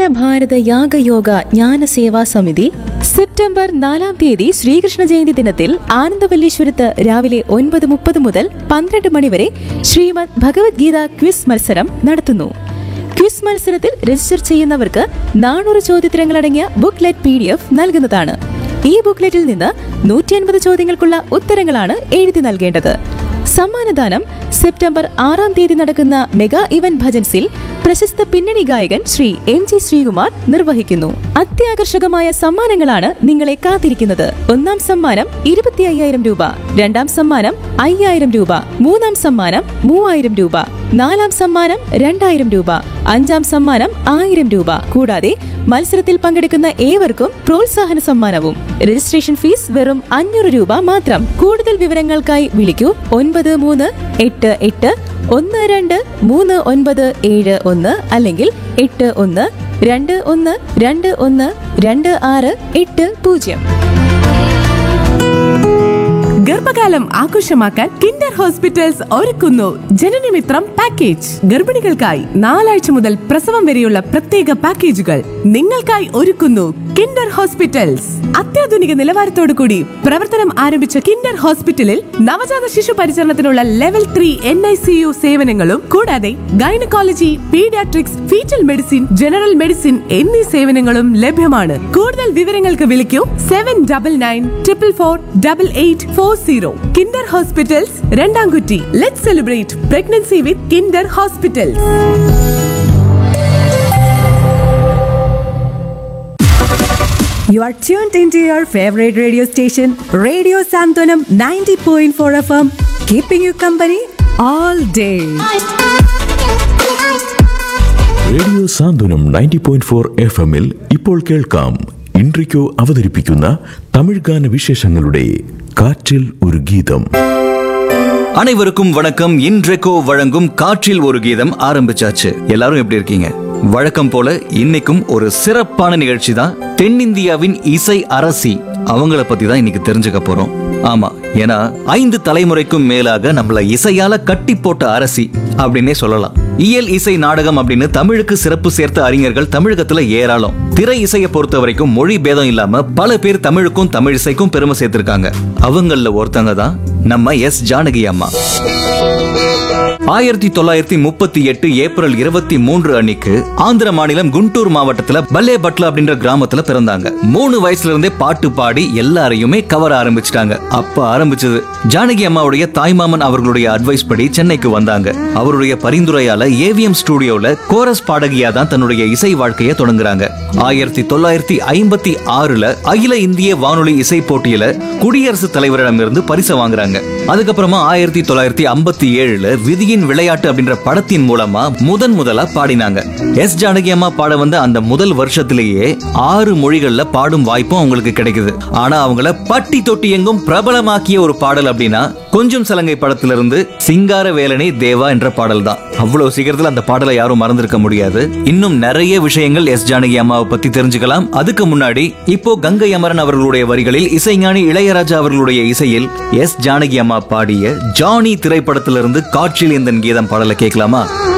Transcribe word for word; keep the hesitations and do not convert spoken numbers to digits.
ഭാരത യാഗയോഗ ജ്ഞാന സേവാ സമിതി സെപ്റ്റംബർ നാലാം തീയതി ശ്രീകൃഷ്ണ ജയന്തി ദിനത്തിൽ ആനന്ദവല്ലീശ്വരത്ത് രാവിലെ ഒൻപത് മുപ്പത് മുതൽ പന്ത്രണ്ട് മണിവരെ ശ്രീമദ് ഭഗവത്ഗീത ക്വിസ് മത്സരം നടത്തുന്നു. ക്വിസ് മത്സരത്തിൽ രജിസ്റ്റർ ചെയ്യുന്നവർക്ക് നാനൂറ് ചോദ്യോത്തരങ്ങളടങ്ങിയ ബുക്ക്ലെറ്റ് പി ഡി എഫ് നൽകുന്നതാണ്. ഈ ബുക്ക്ലെറ്റിൽ നിന്ന് നൂറ്റി അൻപത് ചോദ്യങ്ങൾക്കുള്ള ഉത്തരങ്ങളാണ് എഴുതി നൽകേണ്ടത്. സമ്മാനദാനം സെപ്റ്റംബർ ആറാം തീയതി നടക്കുന്ന മെഗാ ഇവന്റ് ഭജൻസിൽ പ്രശസ്ത പിന്നണി ഗായകൻ ശ്രീ എം ജി ശ്രീകുമാർ നിർവഹിക്കുന്നു. അത്യാകർഷകമായ സമ്മാനങ്ങളാണ് നിങ്ങളെ കാത്തിരിക്കുന്നത്. ഒന്നാം സമ്മാനം ഇരുപത്തി അയ്യായിരം രൂപ, രണ്ടാം സമ്മാനം അയ്യായിരം രൂപ, മൂന്നാം സമ്മാനം മൂവായിരം രൂപ, നാലാം സമ്മാനം രണ്ടായിരം രൂപ, അഞ്ചാം സമ്മാനം ആയിരം രൂപ. കൂടാതെ മത്സരത്തിൽ പങ്കെടുക്കുന്ന ഏവർക്കും പ്രോത്സാഹന സമ്മാനവും. രജിസ്ട്രേഷൻ ഫീസ് വെറും അഞ്ഞൂറ് രൂപ മാത്രം. കൂടുതൽ വിവരങ്ങൾക്കായി വിളിക്കൂ ഒൻപത് മൂന്ന് എട്ട് എട്ട് ഒന്ന് രണ്ട് മൂന്ന് ഒൻപത് ഏഴ് ഒന്ന് അല്ലെങ്കിൽ എട്ട് ഒന്ന് രണ്ട് ഒന്ന് രണ്ട് ഒന്ന് രണ്ട് ആറ് എട്ട് പൂജ്യം. ഗർഭകാലം ആഘോഷമാക്കാൻ കിൻഡർ ഹോസ്പിറ്റൽസ് ഒരുക്കുന്നു ജനനമിത്രം പാക്കേജ്. ഗർഭിണികൾക്കായി നാലാഴ്ച മുതൽ പ്രസവം വരെയുള്ള പ്രത്യേക പാക്കേജുകൾ നിങ്ങൾക്കായി ഒരുക്കുന്നു കിൻഡർ ഹോസ്പിറ്റൽസ്. അത്യാധുനിക നിലവാരത്തോടു കൂടി പ്രവർത്തനം ആരംഭിച്ച കിൻഡർ ഹോസ്പിറ്റലിൽ നവജാത ശിശു പരിചരണത്തിനുള്ള level three N I C U സേവനങ്ങളും കൂടാതെ gynaecology, paediatrics, fetal medicine, general medicine എന്നീ സേവനങ്ങളും ലഭ്യമാണ്. കൂടുതൽ വിവരങ്ങൾക്ക് വിളിക്കൂ seven double nine triple four double eight four zero. Kinder hospitals, രണ്ടാംകുറ്റി. Let's celebrate pregnancy with Kinder hospitals. You are tuned into your favorite radio station, Radio Santanam ninety point four F M, keeping you company all day. Radio Santhwanam ninety point four F എമ്മിൽ ഇപ്പോൾ കേൾക്കാം ഇൻട്രിക്കോ അവതരിപ്പിക്കുന്ന തമിഴ് ഗാന വിശേഷങ്ങളുടെ കാറ്റിൽ ഒരു ഗീതം. அனைவருக்கும் வணக்கம். இன்றைக்கோ வழங்கும் காற்றில் ஒரு கீதம் ஆரம்பிச்சாச்சு. எல்லாரும் எப்படி இருக்கீங்க? வழக்கம் போல இன்னைக்கும் ஒரு சிறப்பான நிகழ்ச்சி தான். தென்னிந்தியாவின் இசை அரசி அவங்கள பத்தி தான் இன்னைக்கு தெரிஞ்சுக்க போறோம். ஆமா, ஏன்னா ஐந்து தலைமுறைக்கும் மேலாக நம்மள இசையால கட்டி போட்ட அரசி அப்படின்னே சொல்லலாம். இயல் இசை நாடகம் அப்படின்னு தமிழுக்கு சிறப்பு சேர்த்த அறிஞர்கள் தமிழகத்துல ஏராளம். திரை இசையை பொறுத்த வரைக்கும் மொழி பேதம் இல்லாம பல பேர் தமிழுக்கும் தமிழ் இசைக்கும் பெருமை சேர்த்திருக்காங்க. அவங்கள ஒருத்தங்க தான் நம்ம எஸ் ஜானகி அம்மா. ஆயிரத்தி தொள்ளாயிரத்தி முப்பத்தி எட்டு ஏப்ரல் இருபத்தி மூன்று அன்னைக்கு ஆந்திர மாநிலம் குண்டூர் மாவட்டத்துல பல்லே பட்லா அப்படின்ற கிராமத்துல பிறந்தாங்க. மூணு வயசுல இருந்தே பாட்டு பாடி எல்லாரையுமே கவர ஆரம்பிச்சிட்டாங்க. அப்ப ஆரம்பிச்சது. ஜானகி அம்மாவுடைய தாய்மாமன் அவர்களுடைய அட்வைஸ் படி சென்னைக்கு வந்தாங்க. அவருடைய பரிந்துரையால ஏவிஎம் ஸ்டுடியோல கோரஸ் பாடகியா தான் தன்னுடைய இசை வாழ்க்கையை தொடங்குறாங்க. ஆயிரத்தி தொள்ளாயிரத்தி ஐம்பத்தி ஆறுல அகில இந்திய வானொலி இசை போட்டியில குடியரசுத் தலைவரிடமிருந்து பரிசு வாங்குறாங்க. அதுக்கப்புறமா ஆயிரத்தி தொள்ளாயிரத்தி ஐம்பத்தி ஏழுல விதியின் விளையாட்டு அப்படின்ற படத்தின் மூலமா முதன் முதலா பாடினாங்க. எஸ் ஜானகி அம்மா பாட வந்த அந்த முதல் வருஷத்திலேயே ஆறு மொழிகள்ல பாடும் வாய்ப்பும் அவங்களுக்கு கிடைக்குது. ஆனா அவங்கள பட்டி தொட்டி எங்கும் பிரபலமாக்கிய ஒரு பாடல் அப்படின்னா கொஞ்சம் சலங்கை படத்திலிருந்து சிங்கார வேலனே தேவா என்ற பாடல் தான். அவ்வளவு சீக்கிரத்தில் அந்த பாடலை யாரும் மறந்திருக்க முடியாது. இன்னும் நிறைய விஷயங்கள் எஸ் ஜானகி அம்மாவை பத்தி தெரிஞ்சுக்கலாம். அதுக்கு முன்னாடி இப்போ கங்கை அமரன் அவர்களுடைய வரிகளில் இசைஞானி இளையராஜா அவர்களுடைய இசையில் எஸ் ஜானகி அம்மா பாடிய ஜானி திரைப்படத்திலிருந்து காற்றில் இந்த கீதம் பாடலை கேட்கலாமா?